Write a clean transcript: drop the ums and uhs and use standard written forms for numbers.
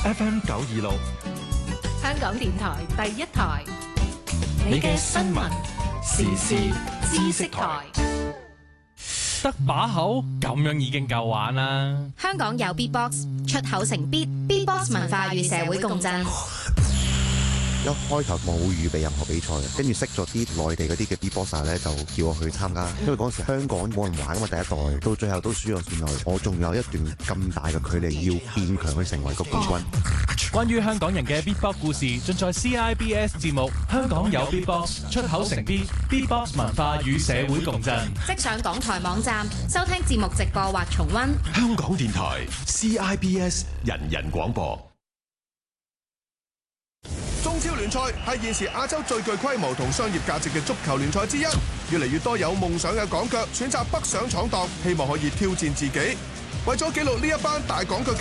FM 926， 香港電台第一台，你嘅新聞時事知識台。 得把口咁樣已經夠玩啦！ 香港有 Beatbox， 出口成 Beatbox 文化與社會共振。 一開頭冇預備任何比賽嘅，跟住識咗啲內地嗰啲嘅 Beatboxer 咧，就叫我去參加。因為嗰陣時香港冇人玩啊嘛，第一代到最後都輸咗線內，我仲有一段咁大嘅距離要變強去成為個冠軍。 關於香港人嘅 Beatbox 故事，盡在 CIBS 節目《香港有 Beatbox》，出口成 Beatbox 文化與社會共振。 即上港台網站收聽節目直播或重溫。 香港電台 CIBS 人人廣播。 中超聯賽係現時亞洲最具規模同商業價值嘅足球聯賽之一，越嚟越多有夢想嘅港腳選擇北上闖蕩，希望可以挑戰自己。為咗記錄呢一班大港腳